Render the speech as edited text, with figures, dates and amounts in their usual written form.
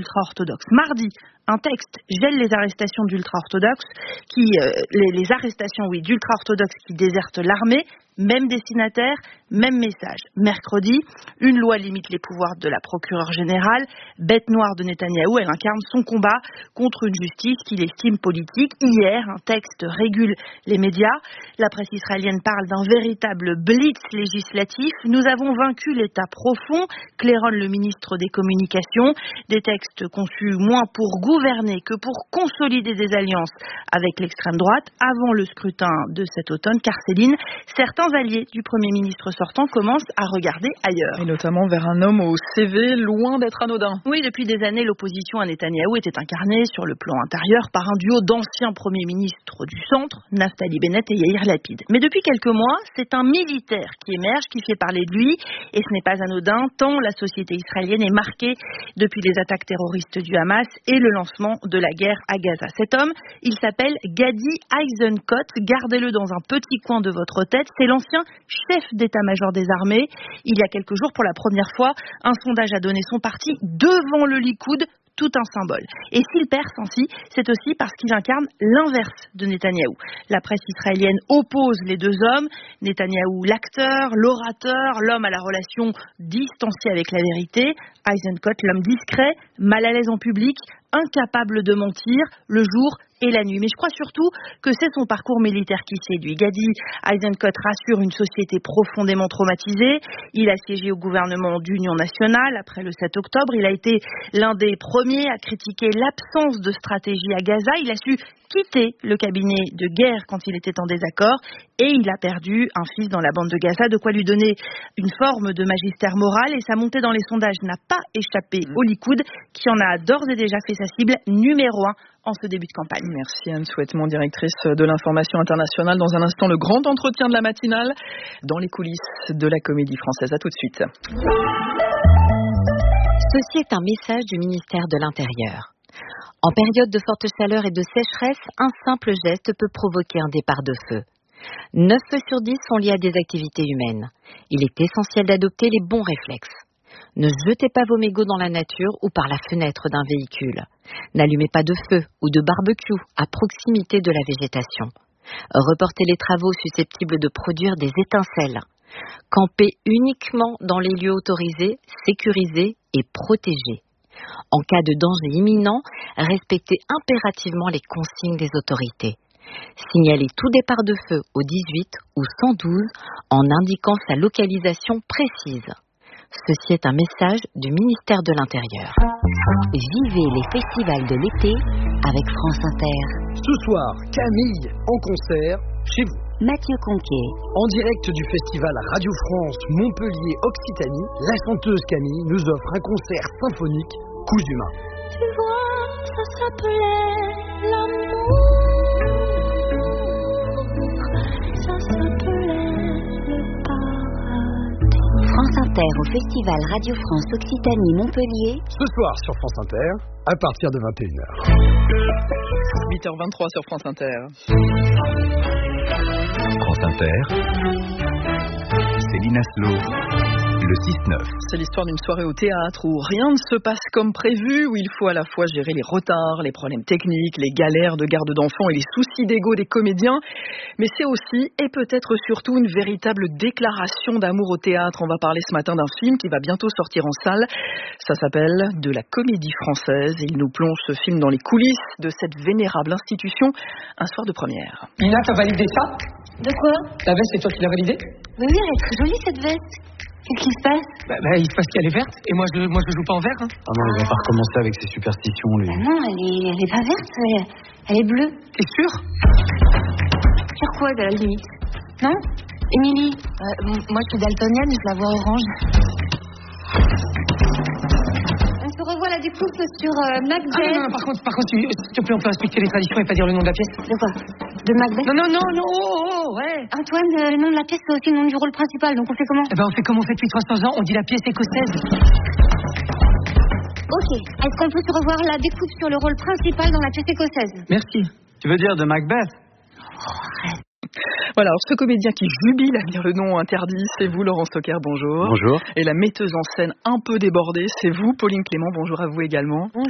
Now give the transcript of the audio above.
ultra-orthodoxes. Mardi, un texte gèle les arrestations d'ultra-orthodoxes, les arrestations d'ultra-orthodoxes qui désertent l'armée. Même destinataire, même message. Mercredi, une loi limite les pouvoirs de la procureure générale. Bête noire de Netanyahou, elle incarne son combat contre une justice qu'il estime politique. Hier, un texte régule les médias. La presse israélienne parle d'un véritable blitz législatif. Nous avons vaincu l'État profond, claironne le ministre des Communications. Des textes conçus moins pour gouverner que pour consolider des alliances avec l'extrême droite avant le scrutin de cet automne. Car Céline, certains alliés du Premier ministre sortant commencent à regarder ailleurs. Et notamment vers un homme au CV loin d'être anodin. Oui, depuis des années, l'opposition à Netanyahou était incarnée sur le plan intérieur par un duo d'anciens premiers ministres du centre, Naftali Bennett et Yair Lapid. Mais depuis quelques mois, c'est un militaire qui émerge, qui fait parler de lui. Et ce n'est pas anodin, tant la société israélienne est marquée depuis les attaques terroristes du Hamas et le lancement de la guerre à Gaza. Cet homme, il s'appelle Gadi Eisenkot. Gardez-le dans un petit coin de votre tête. C'est l'ancien chef d'état-major des armées. Il y a quelques jours, pour la première fois, un sondage a donné son parti devant le Likoud, tout un symbole. Et s'il perce ainsi, c'est aussi parce qu'il incarne l'inverse de Netanyahou. La presse israélienne oppose les deux hommes. Netanyahou, l'acteur, l'orateur, l'homme à la relation distanciée avec la vérité. Eisenkot, l'homme discret, mal à l'aise en public, incapable de mentir le jour et la nuit. Mais je crois surtout que c'est son parcours militaire qui séduit. Gadi Eisenkot rassure une société profondément traumatisée. Il a siégé au gouvernement d'Union nationale après le 7 octobre. Il a été l'un des premiers à critiquer l'absence de stratégie à Gaza. Il a su quitter le cabinet de guerre quand il était en désaccord et il a perdu un fils dans la bande de Gaza, de quoi lui donner une forme de magistère moral, et sa montée dans les sondages n'a pas échappé au Likoud qui en a d'ores et déjà fait sa cible numéro 1 en ce début de campagne. Merci Anne Souhaitement, directrice de l'information internationale. Dans un instant, le grand entretien de la matinale dans les coulisses de la Comédie Française. À tout de suite. Ceci est un message du ministère de l'Intérieur. En période de forte chaleur et de sécheresse, un simple geste peut provoquer un départ de feu. 9 feux sur 10 sont liés à des activités humaines. Il est essentiel d'adopter les bons réflexes. Ne jetez pas vos mégots dans la nature ou par la fenêtre d'un véhicule. N'allumez pas de feu ou de barbecue à proximité de la végétation. Reportez les travaux susceptibles de produire des étincelles. Campez uniquement dans les lieux autorisés, sécurisés et protégés. En cas de danger imminent, respectez impérativement les consignes des autorités. Signalez tout départ de feu au 18 ou 112 en indiquant sa localisation précise. Ceci est un message du ministère de l'Intérieur. Vivez les festivals de l'été avec France Inter. Ce soir, Camille en concert chez vous. Mathieu Conquet. En direct du festival Radio France Montpellier Occitanie, la chanteuse Camille nous offre un concert symphonique Coups humains. Tu vois, ça s'appelait l'amour. Ça s'appelait le paradis. France Inter au festival Radio France Occitanie Montpellier. Ce soir sur France Inter, à partir de 21h. 8h23 sur France Inter. France Inter, Céline Aslo, le 6-9. C'est l'histoire d'une soirée au théâtre où rien ne se passe comme prévu, où il faut à la fois gérer les retards, les problèmes techniques, les galères de garde d'enfants et les soucis d'ego des comédiens. Mais c'est aussi, et peut-être surtout, une véritable déclaration d'amour au théâtre. On va parler ce matin d'un film qui va bientôt sortir en salle. Ça s'appelle De la Comédie Française. Il nous plonge, ce film, dans les coulisses de cette vénérable institution. Un soir de première. Lina, t'as validé ça? De quoi? La veste, c'est toi qui l'as validée? Oui, elle est très jolie cette veste. Qu'est-ce qui se passe? Il se passe qu'elle est verte, et moi je joue pas en vert. Hein. Ah non, il va pas recommencer avec ses superstitions, lui. Bah non, elle est pas verte, elle est bleue. T'es sûr? Sur quoi, à la limite? Non? Émilie? Moi je suis daltonienne, je la vois orange. On se revoit la découpe sur Macbeth. Ah non, par contre, s'il te plaît, on peut respecter les traditions et pas dire le nom de la pièce. De quoi? De Macbeth? Non, ouais. Antoine, le nom de la pièce, c'est aussi le nom du rôle principal, donc on fait comment? Eh ben, on fait comme on fait depuis 300 ans, on dit la pièce écossaise. Ok, est-ce qu'on peut se revoir la découpe sur le rôle principal dans la pièce écossaise? Merci. Tu veux dire de Macbeth? Voilà, alors ce comédien qui jubile à dire le nom interdit, c'est vous, Laurent Stocker, bonjour. Bonjour. Et la metteuse en scène un peu débordée, c'est vous, Pauline Clément, bonjour à vous également. Bonjour.